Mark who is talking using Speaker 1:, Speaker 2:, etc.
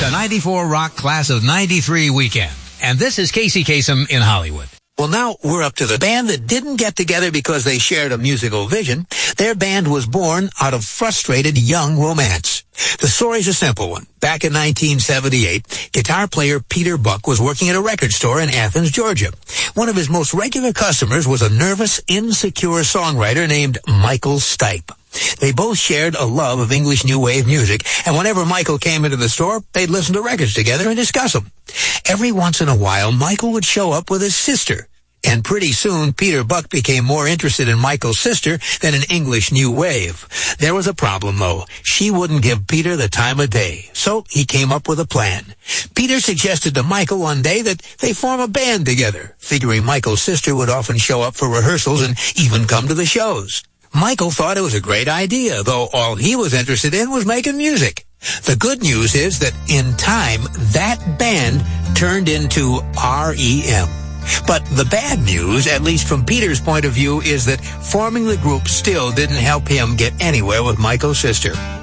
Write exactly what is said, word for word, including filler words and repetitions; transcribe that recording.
Speaker 1: the ninety-four Rock Class of ninety-three weekend. And this is Casey Kasem in Hollywood.
Speaker 2: Well, now we're up to the band that didn't get together because they shared a musical vision. Their band was born out of frustrated young romance. The story's a simple one. Back in nineteen seventy-eight, guitar player Peter Buck was working at a record store in Athens, Georgia. One of his most regular customers was a nervous, insecure songwriter named Michael Stipe. They both shared a love of English New Wave music, and whenever Michael came into the store, they'd listen to records together and discuss them. Every once in a while, Michael would show up with his sister, and pretty soon, Peter Buck became more interested in Michael's sister than in English New Wave. There was a problem, though. She wouldn't give Peter the time of day, so he came up with a plan. Peter suggested to Michael one day that they form a band together, figuring Michael's sister would often show up for rehearsals and even come to the shows. Michael thought it was a great idea, though all he was interested in was making music. The good news is that in time, that band turned into R E M. But the bad news, at least from Peter's point of view, is that forming the group still didn't help him get anywhere with Michael's sister.